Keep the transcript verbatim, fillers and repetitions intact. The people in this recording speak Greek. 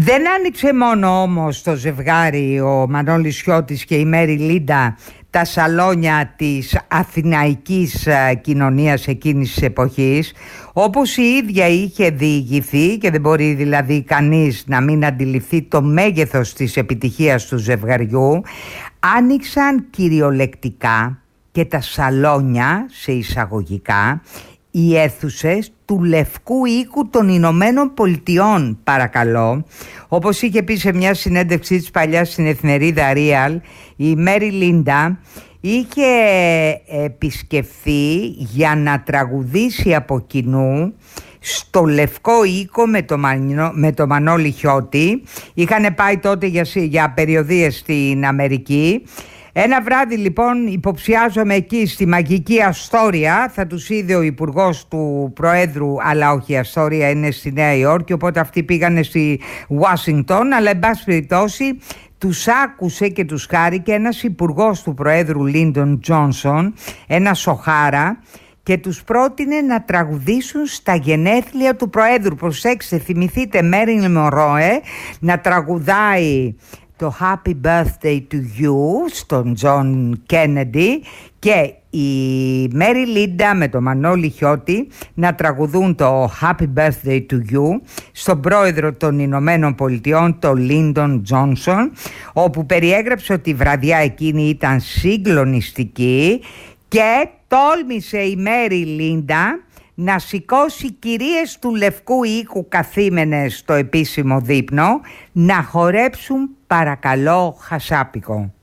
Δεν άνοιξε μόνο όμως το ζευγάρι, ο Μανώλης Χιώτης και η Μέρι Λίντα, τα σαλόνια της αθηναϊκής κοινωνίας εκείνης της εποχής, όπως η ίδια είχε διηγηθεί, και δεν μπορεί δηλαδή κανείς να μην αντιληφθεί το μέγεθος της επιτυχίας του ζευγαριού. Άνοιξαν κυριολεκτικά και τα σαλόνια, σε εισαγωγικά, οι αίθουσες του Λευκού Οίκου των Ηνωμένων Πολιτειών, παρακαλώ. Όπως είχε πει σε μια συνέντευξή της παλιά στην εφημερίδα Real, η Μέρι Λίντα είχε επισκεφθεί για να τραγουδήσει από κοινού στο Λευκό Οίκο με το, Μανώ, με το Μανώλη Χιώτη. Είχαν πάει τότε για, για περιοδίες στην Αμερική. Ένα βράδυ λοιπόν υποψιάζομαι εκεί στη μαγική Αστόρια, θα τους είδε ο υπουργός του Προέδρου, αλλά όχι, η Αστόρια είναι στη Νέα Υόρκη, οπότε αυτοί πήγανε στη Ουάσιγκτον, αλλά εν πάση περιπτώσει τους άκουσε και τους χάρηκε ένας υπουργός του Προέδρου, Λίντον Τζόνσον, ένα σοχάρα, και τους πρότεινε να τραγουδήσουν στα γενέθλια του Προέδρου. Προσέξτε, θυμηθείτε Μέριλιν Μονρόε να τραγουδάει το Happy Birthday to You στον Τζον Κέννεντι και η Μέρι Λίντα με το Μανώλη Χιώτη να τραγουδούν το Happy Birthday to You στον πρόεδρο των Ηνωμένων Πολιτειών, το Λίντον Τζόνσον, όπου περιέγραψε ότι η βραδιά εκείνη ήταν συγκλονιστική και τόλμησε η Μέρι Λίντα να σηκώσει κυρίες του Λευκού Οίκου καθήμενες στο επίσημο δείπνο να χορέψουν παρακαλώ χασάπικο.